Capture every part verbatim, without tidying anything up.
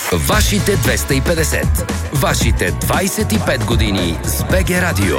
Вашите двеста и петдесет. Вашите двайсет и пет години с БГ Радио.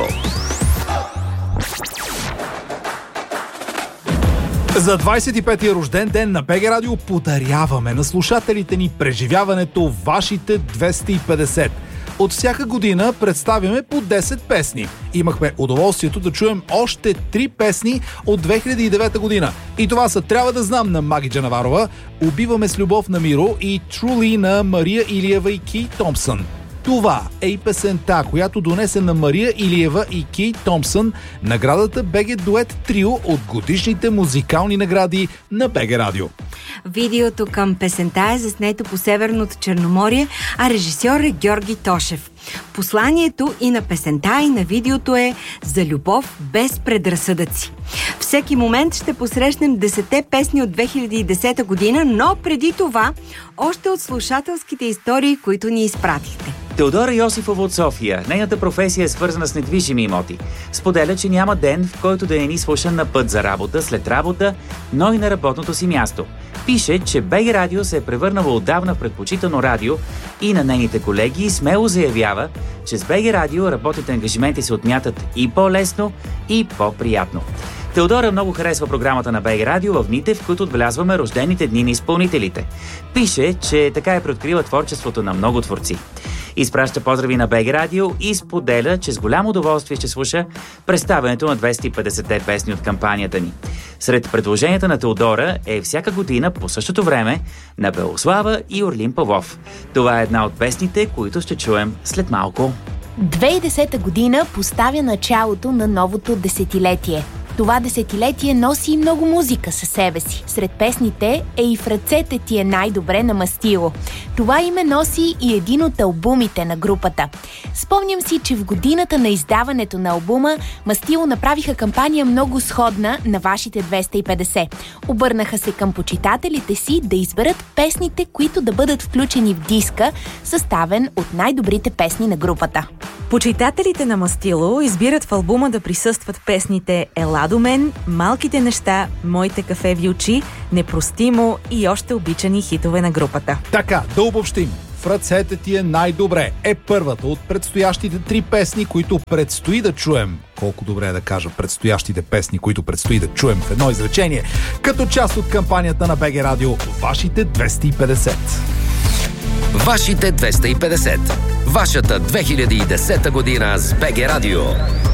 За двайсет и петия рожден ден на БГ Радио подаряваме на слушателите ни преживяването Вашите двеста и петдесет. От всяка година представяме по десет песни. Имахме удоволствието да чуем още три песни от две хиляди и девета година. И това са "Трябва да знам" на Маги Джанаварова, "Убиваме с любов" на Миро и "Truly" на Мария Илиева и Кей Томпсън. Това е и песента, която донесе на Мария Илиева и Кей Томпсън наградата БГ Дует Трио от годишните музикални награди на БГ Радио. Видеото към песента е заснето по Северното Черноморие, а режисьор е Георги Тошев. Посланието и на песента, и на видеото е за любов без предразсъдъци. Всеки момент ще посрещнем десетте песни от две хиляди и десета година, но преди това още от слушателските истории, които ни изпратихте. Теодора Йосифова от София. Нейната професия е свързана с недвижими имоти. Споделя, че няма ден, в който да не ни слуша на път за работа, след работа, но и на работното си място. Пише, че БГ Радио се е превърнало отдавна в предпочитано радио и на нейните колеги смело заявява, че с БГ Радио работните ангажименти се отмятат и по-лесно, и по-приятно. Теодора много харесва програмата на БГ Радио в дните, в които отбелязваме рождените дни на изпълнителите. Пише, че така е преоткрила творчеството на много творци. Изпраща поздрави на БГ Радио и споделя, че с голямо удоволствие ще слуша представянето на двеста и петдесетте песни от кампанията ни. Сред предложенията на Теодора е всяка година по същото време на Белослава и Орлин Павлов. Това е една от песните, които ще чуем след малко. две хиляди и десета година поставя началото на новото десетилетие. Това десетилетие носи и много музика със себе си. Сред песните е "И в ръцете ти е най-добре" на Мастило. Това име носи и един от албумите на групата. Спомням си, че в годината на издаването на албума Мастило направиха кампания много сходна на Вашите двеста и петдесет. Обърнаха се към почитателите си да изберат песните, които да бъдат включени в диска, съставен от най-добрите песни на групата. Почитателите на Мастило избират в албума да присъстват песните "Ела до мен", "Малките неща", "Моите кафеви очи", "Непростимо" и още обичани хитове на групата. Така, да обобщим. "В ръцете ти е най-добре" е първата от предстоящите три песни, които предстои да чуем. Колко добре е да кажа предстоящите песни, които предстои да чуем в едно изречение, като част от кампанията на БГ Радио Вашите двеста и петдесет. Вашите двеста и петдесет. Вашата две хиляди и десета година с БГ Радио.